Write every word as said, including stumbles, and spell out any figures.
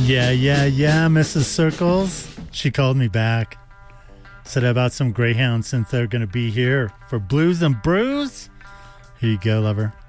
Yeah, yeah, yeah, Missus Circles. She called me back. Said about some Greyhounds since they're going to be here for Blues and Brews. Here you go, lover.